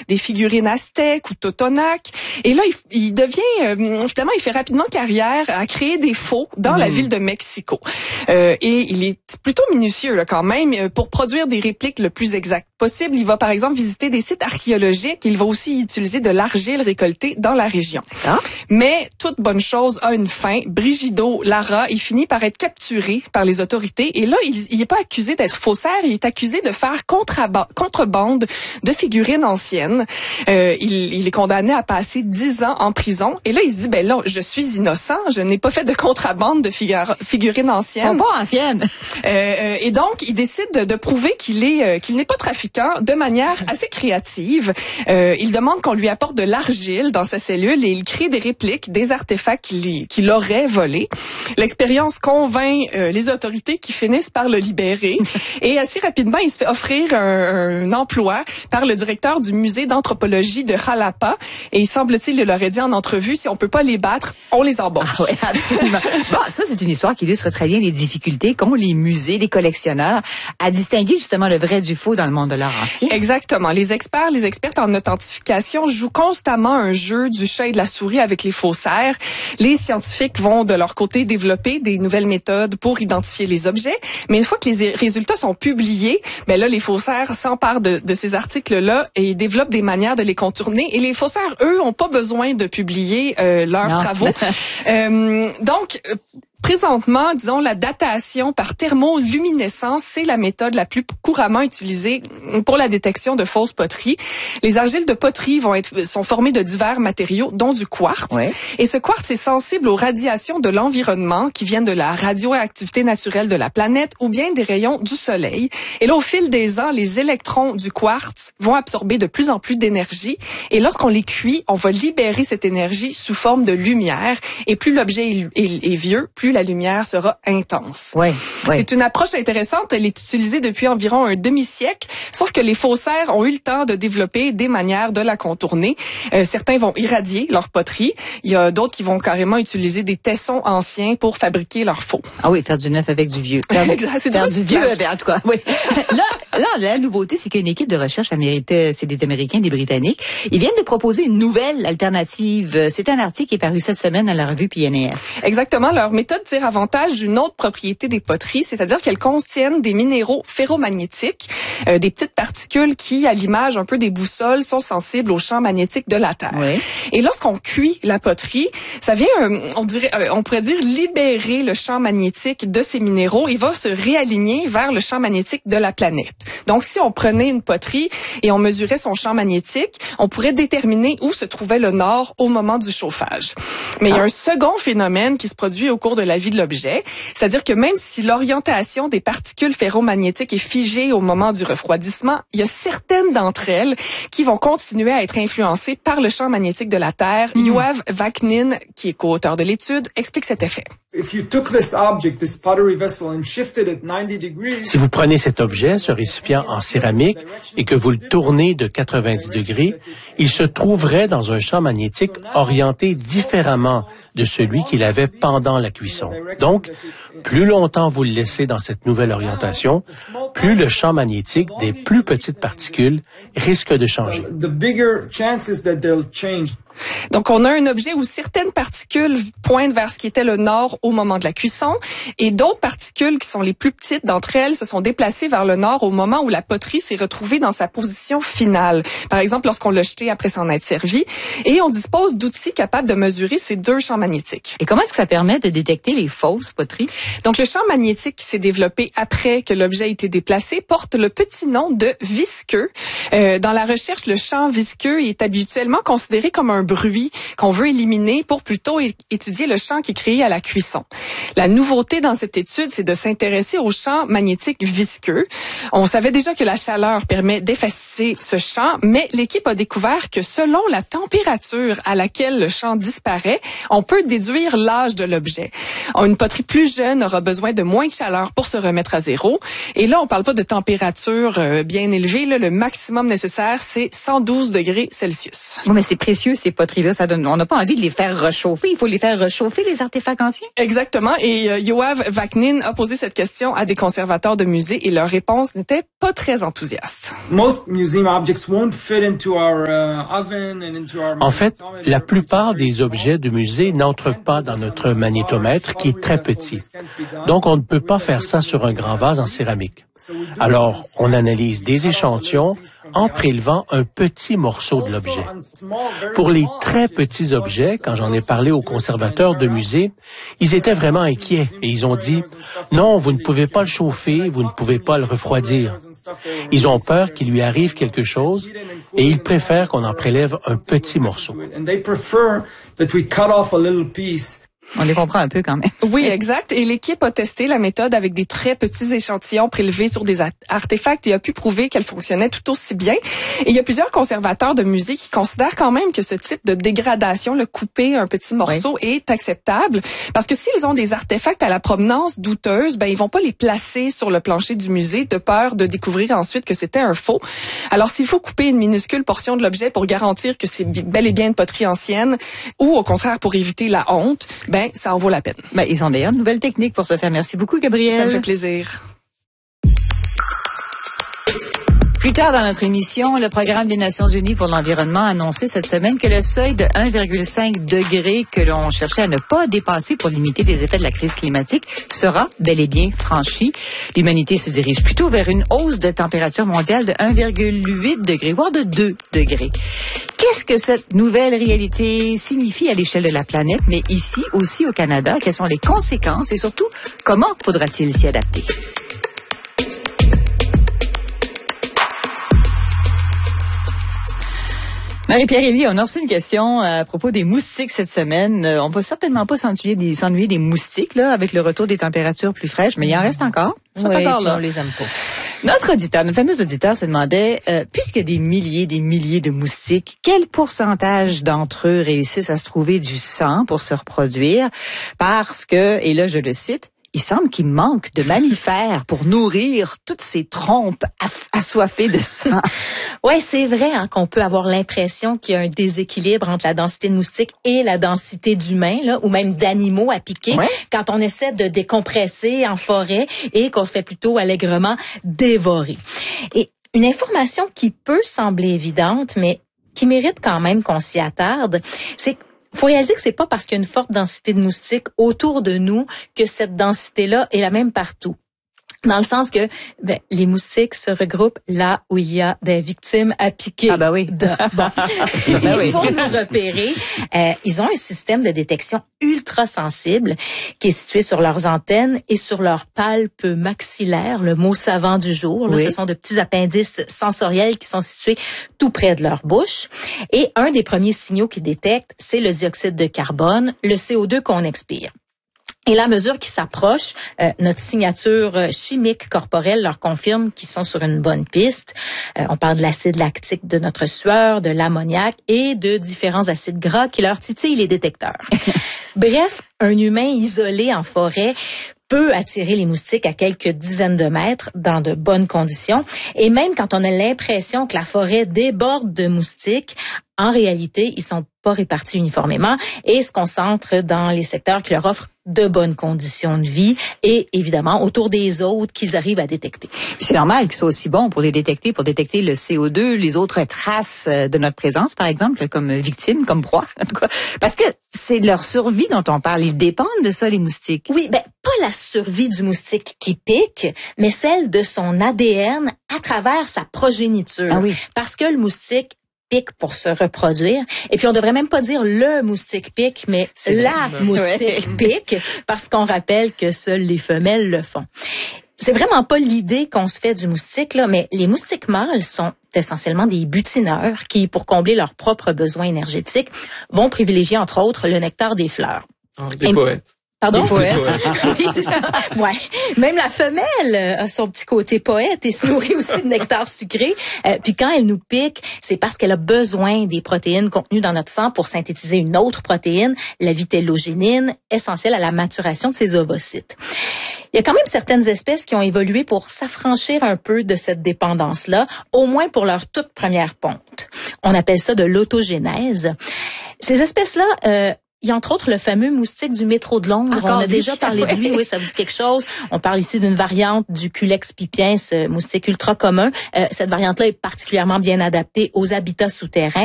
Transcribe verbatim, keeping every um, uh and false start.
des figurines aztèques ou totonaques. Et là, il, il devient, euh, finalement, il fait rapidement carrière à créer des faux dans mmh. la ville de Mexico. Euh, et il est plutôt minutieux là, quand même pour produire des répliques le plus exactes possible. Il va par exemple visiter des sites archéologiques. Il va aussi utiliser de l'argile récoltée dans la région. Ah. Mais toute bonne chose a une fin. Brigido Lara, il finit par être capturé par les autorités. Et là, il n'est pas accusé d'être faussaire. Il est accusé de faire contreba- contrebande de figurines anciennes. Euh, il, il est condamné à passer dix ans en prison. Et là, il se dit, ben là, je suis innocent. Je n'ai pas fait de contrebande de figur- figurines anciennes. Elles sont pas anciennes. Euh, et donc, il décide de, de prouver qu'il est euh, qu'il n'est pas trafiquant de manière assez créative. Euh, il demande qu'on lui apporte de l'argile dans sa cellule et il crée des répliques, des artefacts qu'il, qu'il aurait volés. L'expérience convainc euh, les autorités qui finissent par le libérer et assez rapidement, il se fait offrir un, un emploi par le directeur du musée d'anthropologie de Jalapa et il semble-t-il, il leur a dit en entrevue, si on peut pas les battre, on les embauche. Ah oui, absolument. Bon, ça, c'est une histoire qui illustre très bien les difficultés qu'ont les musées, les collectionneurs à distinguer justement le vrai du faux dans le monde de l'art ancien. Exactement. Les experts, les expertes en authentification jouent constamment un jeu du chat et de la souris avec les faussaires. Les scientifiques vont de leur côté développer des nouvelles méthodes pour identifier les objets, mais une fois que les résultats sont publiés, ben là les faussaires s'emparent de, de ces articles-là et ils développent des manières de les contourner. Et les faussaires, eux, ont pas besoin de publier euh, leurs non. travaux. euh, donc Présentement, disons, la datation par thermoluminescence, c'est la méthode la plus couramment utilisée pour la détection de fausses poteries. Les argiles de poterie vont être, sont formées de divers matériaux, dont du quartz. Ouais. Et ce quartz est sensible aux radiations de l'environnement qui viennent de la radioactivité naturelle de la planète ou bien des rayons du soleil. Et là, au fil des ans, les électrons du quartz vont absorber de plus en plus d'énergie. Et lorsqu'on les cuit, on va libérer cette énergie sous forme de lumière. Et plus l'objet est, est, est vieux, plus la lumière sera intense. Ouais, ouais. C'est une approche intéressante. Elle est utilisée depuis environ un demi-siècle, sauf que les faussaires ont eu le temps de développer des manières de la contourner. Euh, certains vont irradier leur poterie. Il y a d'autres qui vont carrément utiliser des tessons anciens pour fabriquer leur faux. Ah oui, faire du neuf avec du vieux. Faire, exact, c'est faire du vieux, en tout cas. Oui. là, là, la nouveauté, c'est qu'une équipe de recherche américaine, c'est des Américains, des Britanniques, ils viennent de proposer une nouvelle alternative. C'est un article qui est paru cette semaine dans la revue P N A S. Exactement. Leur méthode tire avantage d'une autre propriété des poteries, c'est-à-dire qu'elles contiennent des minéraux ferromagnétiques, euh, des petites particules qui, à l'image un peu des boussoles, sont sensibles au champ magnétique de la Terre. Oui. Et lorsqu'on cuit la poterie, ça vient, euh, on dirait, euh, on pourrait dire libérer le champ magnétique de ces minéraux et va se réaligner vers le champ magnétique de la planète. Donc, si on prenait une poterie et on mesurait son champ magnétique, on pourrait déterminer où se trouvait le nord au moment du chauffage. Mais ah. il y a un second phénomène qui se produit au cours de la vie de l'objet, c'est-à-dire que même si l'orientation des particules ferromagnétiques est figée au moment du refroidissement, il y a certaines d'entre elles qui vont continuer à être influencées par le champ magnétique de la Terre. Mm. Yoav Vaknin, qui est co-auteur de l'étude, explique cet effet. Si vous prenez cet objet, ce récipient en céramique, et que vous le tournez de quatre-vingt-dix degrés, il se trouverait dans un champ magnétique orienté différemment de celui qu'il avait pendant la cuisson. Donc, plus longtemps vous le laissez dans cette nouvelle orientation, plus le champ magnétique des plus petites particules risque de changer. Donc, on a un objet où certaines particules pointent vers ce qui était le nord au moment de la cuisson et d'autres particules qui sont les plus petites d'entre elles se sont déplacées vers le nord au moment où la poterie s'est retrouvée dans sa position finale. Par exemple, lorsqu'on l'a jeté après s'en être servi. Et on dispose d'outils capables de mesurer ces deux champs magnétiques. Et comment est-ce que ça permet de détecter les fausses poteries? Donc, le champ magnétique qui s'est développé après que l'objet a été déplacé porte le petit nom de visqueux. Euh, dans la recherche, le champ visqueux est habituellement considéré comme un bruit qu'on veut éliminer pour plutôt é- étudier le champ qui est créé à la cuisson. La nouveauté dans cette étude, c'est de s'intéresser au champ magnétique visqueux. On savait déjà que la chaleur permet d'effacer ce champ, mais l'équipe a découvert que selon la température à laquelle le champ disparaît, on peut déduire l'âge de l'objet. Une poterie plus jeune aura besoin de moins de chaleur pour se remettre à zéro. Et là, on parle pas de température euh, bien élevée. Là, le maximum nécessaire, c'est cent douze degrés Celsius. Bon, mais c'est précieux, ces poteries-là, ça donne, on n'a pas envie de les faire réchauffer. Il faut les faire réchauffer, les artefacts anciens. Exactement. Et euh, Yoav Vaknin a posé cette question à des conservateurs de musées et leur réponse n'était pas très enthousiaste. En fait, la plupart des objets de musée n'entrent pas dans notre magnétomètre qui est très petit. Donc, on ne peut pas faire ça sur un grand vase en céramique. Alors, on analyse des échantillons en prélevant un petit morceau de l'objet. Pour les très petits objets, quand j'en ai parlé aux conservateurs de musée, ils étaient vraiment inquiets et ils ont dit « Non, vous ne pouvez pas le chauffer, vous ne pouvez pas le refroidir ». Ils ont peur qu'il lui arrive quelque chose et ils préfèrent qu'on en prélève un petit morceau. On les comprend un peu quand même. Oui, exact. Et l'équipe a testé la méthode avec des très petits échantillons prélevés sur des artefacts et a pu prouver qu'elle fonctionnait tout aussi bien. Et il y a plusieurs conservateurs de musées qui considèrent quand même que ce type de dégradation, le couper un petit morceau, oui, est acceptable. Parce que s'ils ont des artefacts à la provenance douteuse, ben ils vont pas les placer sur le plancher du musée de peur de découvrir ensuite que c'était un faux. Alors s'il faut couper une minuscule portion de l'objet pour garantir que c'est bel et bien une poterie ancienne, ou au contraire pour éviter la honte, ben ça en vaut la peine. Ben, ils ont d'ailleurs de nouvelles techniques pour se faire. Merci beaucoup, Gabrielle. Ça me fait plaisir. Plus tard dans notre émission, le Programme des Nations Unies pour l'environnement a annoncé cette semaine que le seuil de un virgule cinq degré que l'on cherchait à ne pas dépasser pour limiter les effets de la crise climatique sera bel et bien franchi. L'humanité se dirige plutôt vers une hausse de température mondiale de un virgule huit degrés, voire de deux degrés. Qu'est-ce que cette nouvelle réalité signifie à l'échelle de la planète, mais ici aussi au Canada? Quelles sont les conséquences et surtout, comment faudra-t-il s'y adapter? Marie-Pierre Elie, on a reçu une question à propos des moustiques cette semaine. Euh, on va certainement pas s'ennuyer des, s'ennuyer des moustiques là, avec le retour des températures plus fraîches, mais il en reste encore. Ils sont oui, encore là. On les aime pas. Notre auditeur, notre fameux auditeur se demandait, euh, puisqu'il y a des milliers, des milliers de moustiques, quel pourcentage d'entre eux réussissent à se trouver du sang pour se reproduire? Parce que, et là je le cite, il semble qu'il manque de mammifères pour nourrir toutes ces trompes assoiffées de sang. Ouais, c'est vrai hein, qu'on peut avoir l'impression qu'il y a un déséquilibre entre la densité de moustiques et la densité d'humains, là, ou même d'animaux à piquer, ouais, quand on essaie de décompresser en forêt et qu'on se fait plutôt allègrement dévorer. Et une information qui peut sembler évidente, mais qui mérite quand même qu'on s'y attarde, c'est que faut réaliser que c'est pas parce qu'il y a une forte densité de moustiques autour de nous que cette densité-là est la même partout. Dans le sens que ben, les moustiques se regroupent là où il y a des victimes à piquer. Ah bah oui. De, bon. ben oui. Pour nous repérer, euh, ils ont un système de détection ultra sensible qui est situé sur leurs antennes et sur leurs palpes maxillaires, le mot savant du jour. Là, oui. Ce sont de petits appendices sensoriels qui sont situés tout près de leur bouche. Et un des premiers signaux qu'ils détectent, c'est le dioxyde de carbone, le C O deux qu'on expire. Et la mesure qui s'approche, euh, notre signature chimique corporelle leur confirme qu'ils sont sur une bonne piste. Euh, on parle de l'acide lactique de notre sueur, de l'ammoniac et de différents acides gras qui leur titillent les détecteurs. Bref, un humain isolé en forêt peut attirer les moustiques à quelques dizaines de mètres dans de bonnes conditions. Et même quand on a l'impression que la forêt déborde de moustiques, en réalité, ils sont pas répartis uniformément et se concentrent dans les secteurs qui leur offrent de bonnes conditions de vie et évidemment autour des autres qu'ils arrivent à détecter. C'est normal qu'ils soient aussi bons pour les détecter, pour détecter le C O deux, les autres traces de notre présence, par exemple, comme victime, comme proie, en tout cas. Parce que c'est leur survie dont on parle. Ils dépendent de ça, les moustiques. Oui, ben pas la survie du moustique qui pique, mais celle de son A D N à travers sa progéniture. Ah oui. Parce que le moustique pique pour se reproduire. Et puis, on devrait même pas dire le moustique pique, mais c'est la vrai. moustique ouais. pique, parce qu'on rappelle que seules les femelles le font. C'est vraiment pas l'idée qu'on se fait du moustique, là, mais les moustiques mâles sont essentiellement des butineurs qui, pour combler leurs propres besoins énergétiques, vont privilégier, entre autres, le nectar des fleurs. Oh, des Et, poètes. Pardon? Des poètes. Oui, c'est ça. Ouais. Même la femelle a son petit côté poète et se nourrit aussi de nectar sucré. Euh, puis quand elle nous pique, c'est parce qu'elle a besoin des protéines contenues dans notre sang pour synthétiser une autre protéine, la vitellogénine, essentielle à la maturation de ses ovocytes. Il y a quand même certaines espèces qui ont évolué pour s'affranchir un peu de cette dépendance-là, au moins pour leur toute première ponte. On appelle ça de l'autogénèse. Ces espèces-là, euh, il y a entre autres le fameux moustique du métro de Londres. Encore On a lui. déjà parlé de lui, oui, ça vous dit quelque chose. On parle ici d'une variante du Culex pipiens, ce moustique ultra commun. Euh, cette variante-là est particulièrement bien adaptée aux habitats souterrains.